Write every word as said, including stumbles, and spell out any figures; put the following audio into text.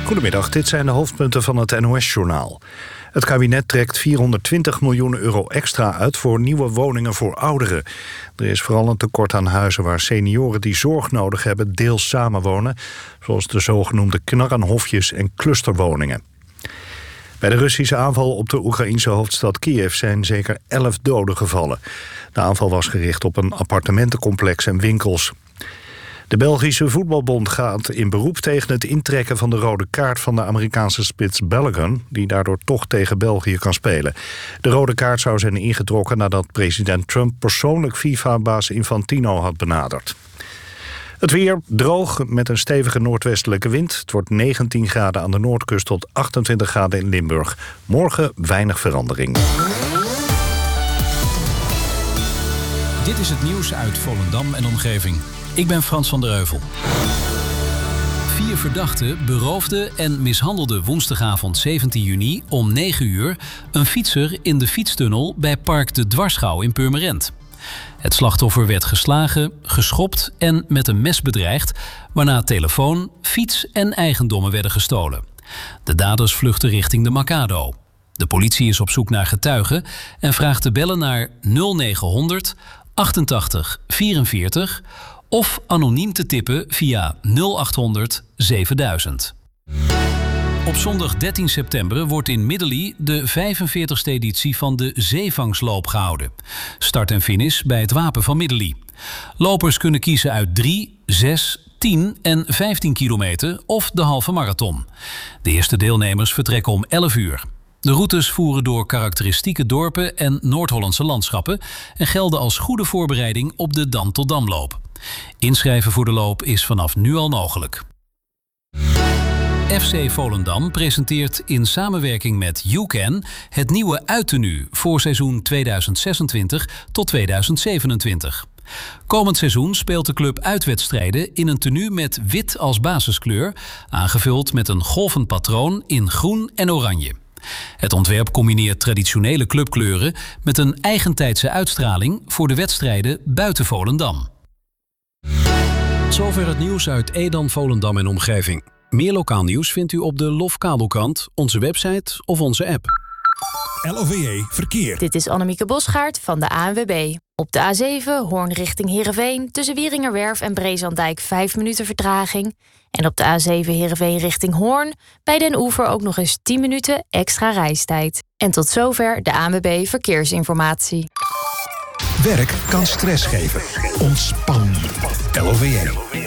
Goedemiddag, dit zijn de hoofdpunten van het N O S-journaal. Het kabinet trekt vierhonderdtwintig miljoen euro extra uit voor nieuwe woningen voor ouderen. Er is vooral een tekort aan huizen waar senioren die zorg nodig hebben deels samenwonen, zoals de zogenoemde knarrenhofjes en clusterwoningen. Bij de Russische aanval op de Oekraïense hoofdstad Kiev zijn zeker elf doden gevallen. De aanval was gericht op een appartementencomplex en winkels. De Belgische voetbalbond gaat in beroep tegen het intrekken van de rode kaart van de Amerikaanse spits Balogun, die daardoor toch tegen België kan spelen. De rode kaart zou zijn ingetrokken nadat president Trump persoonlijk FIFA-baas Infantino had benaderd. Het weer droog met een stevige noordwestelijke wind. Het wordt negentien graden aan de noordkust tot achtentwintig graden in Limburg. Morgen weinig verandering. Dit is het nieuws uit Volendam en omgeving. Ik ben Frans van der Heuvel. Vier verdachten beroofden en mishandelden woensdagavond zeventien juni om negen uur... een fietser in de fietstunnel bij Park de Dwarsgouw in Purmerend. Het slachtoffer werd geslagen, geschopt en met een mes bedreigd, waarna telefoon, fiets en eigendommen werden gestolen. De daders vluchtten richting de Macado. De politie is op zoek naar getuigen en vraagt te bellen naar nul negenhonderd achtentachtig vierenveertig... of anoniem te tippen via nul achthonderd zevenduizend. Op zondag dertien september wordt in Middelie de vijfenveertigste editie van de Zeevangsloop gehouden. Start en finish bij het Wapen van Middelie. Lopers kunnen kiezen uit drie, zes, tien en vijftien kilometer of de halve marathon. De eerste deelnemers vertrekken om elf uur. De routes voeren door karakteristieke dorpen en Noord-Hollandse landschappen en gelden als goede voorbereiding op de Dam tot Damloop. Inschrijven voor de loop is vanaf nu al mogelijk. F C Volendam presenteert in samenwerking met YouCan het nieuwe uittenue voor seizoen tweeduizend zesentwintig tot tweeduizend zevenentwintig. Komend seizoen speelt de club uitwedstrijden in een tenue met wit als basiskleur, aangevuld met een golvend patroon in groen en oranje. Het ontwerp combineert traditionele clubkleuren met een eigentijdse uitstraling voor de wedstrijden buiten Volendam. Zover het nieuws uit Edam, Volendam en omgeving. Meer lokaal nieuws vindt u op de Lof Kabelkrant, onze website of onze app. L O V E Verkeer. Dit is Annemieke Bosgaard van de A N W B. Op de A zeven, Hoorn richting Heerenveen, tussen Wieringerwerf en Brezandijk vijf minuten vertraging. En op de A zeven Heerenveen richting Hoorn, bij Den Oever ook nog eens tien minuten extra reistijd. En tot zover de A N W B Verkeersinformatie. Werk kan stress geven. Ontspan. L O V E.